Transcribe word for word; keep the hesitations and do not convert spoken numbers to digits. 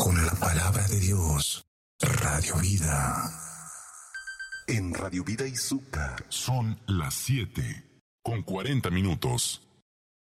con la palabra de Dios. Radio Vida. En Radio Vida y Izúcar son las siete con cuarenta minutos.